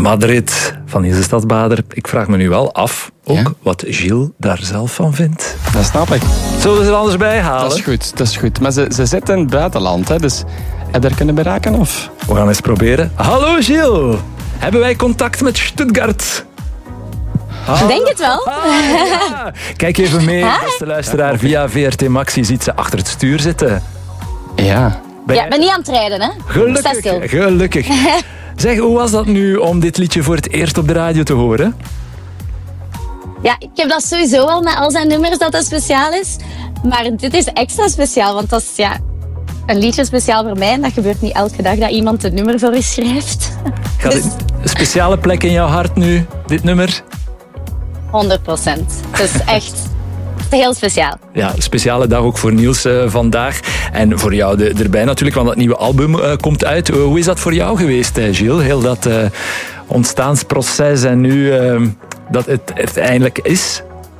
Madrid van Niels de Stadsbader. Ik vraag me nu wel af ook wat Gilles daar zelf van vindt. Dat snap ik. Zullen we ze er anders bij halen? Dat is goed. Maar ze zitten in het buitenland, hè, dus heb je daar kunnen bereiken? Of? We gaan eens proberen. Hallo Gilles, hebben wij contact met Stuttgart? Ik denk het wel. Ja. Kijk even mee, beste luisteraar. Via VRT Max, je ziet ze achter het stuur zitten. Ja. Ik ben niet aan het rijden, hè? Sta stil. Gelukkig. Zeg, hoe was dat nu om dit liedje voor het eerst op de radio te horen? Ja, ik heb dat sowieso al met al zijn nummers dat speciaal is. Maar dit is extra speciaal, want dat is een liedje speciaal voor mij. En dat gebeurt niet elke dag dat iemand een nummer voor u schrijft. Gaat dit een speciale plek in jouw hart nu, dit nummer? 100%. Het is echt heel speciaal. Ja, een speciale dag ook voor Niels vandaag. En voor jou erbij natuurlijk, want dat nieuwe album komt uit. Hoe is dat voor jou geweest, Gilles? Heel dat ontstaansproces en nu dat het eindelijk is?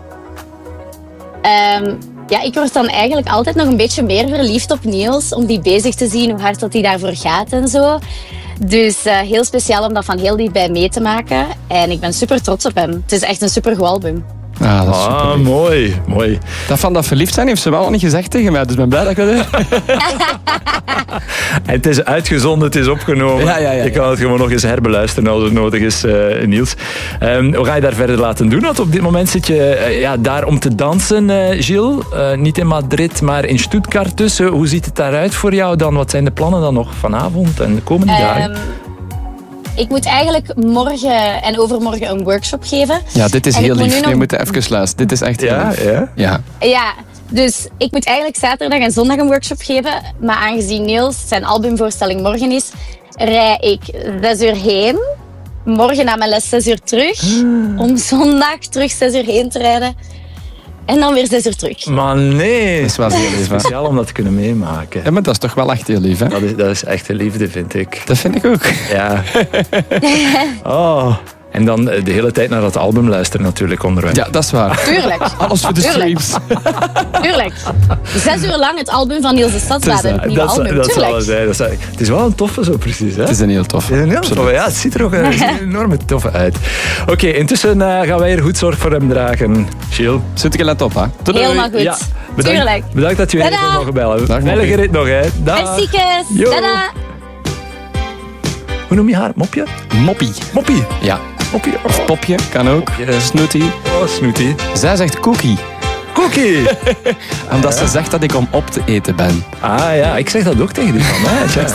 Ik word dan eigenlijk altijd nog een beetje meer verliefd op Niels. Om die bezig te zien, hoe hard dat hij daarvoor gaat en zo. Dus heel speciaal om dat van heel dichtbij mee te maken. En ik ben super trots op hem. Het is echt een supergoed album. Ah, dat is super. Mooi. Dat van dat verliefd zijn heeft ze wel nog niet gezegd tegen mij, dus ik ben blij dat ik dat heb. En het is uitgezonden, het is opgenomen. Ja. Je kan het gewoon nog eens herbeluisteren als het nodig is, Niels. Hoe ga je daar verder laten doen? Want op dit moment zit je daar om te dansen, Gilles. Niet in Madrid, maar in Stuttgart dus. Hoe ziet het daaruit voor jou dan? Wat zijn de plannen dan nog vanavond en de komende dagen? Ik moet eigenlijk morgen en overmorgen een workshop geven. Ja, dit is heel lief. Je moet even luisteren. Dit is echt heel lief. Ja, dus ik moet eigenlijk zaterdag en zondag een workshop geven. Maar aangezien Niels zijn albumvoorstelling morgen is, rij ik 6 uur heen. Morgen na mijn les 6 uur terug. Om zondag terug 6 uur heen te rijden. En dan weer 6 uur terug. Maar nee. Dat is wel heel lief. Speciaal om dat te kunnen meemaken. Ja, maar dat is toch wel echt heel lief, hè? Dat is echte liefde, vind ik. Dat vind ik ook. Ja. En dan de hele tijd naar dat album luisteren natuurlijk onderweg. Ja, dat is waar. Tuurlijk. Alles voor de streams. Tuurlijk. 6 uur lang het album van Niels de Stadsbader. Het nieuwe album. Dat Tuurlijk. zal zijn. Het is wel een toffe zo precies. Hè? Het is een heel tof. Ja, het ziet er ook een enorme toffe uit. Oké, intussen gaan wij hier goed zorg voor hem dragen. Gilles. Zit ik let op, hè? Helemaal goed. Ja, Tuurlijk. Bedankt dat je weer even mogen bellen. Veilige rit nog, hè. Merciekes. Tada. Hoe noem je haar? Mopje? Moppie. Ja. Moppie. Of popje, kan ook. Snooty. Oh, Snooty. Zij zegt cookie. Cookie! Omdat ze zegt dat ik om op te eten ben. Ah ja, ik zeg dat ook tegen die man. Hè.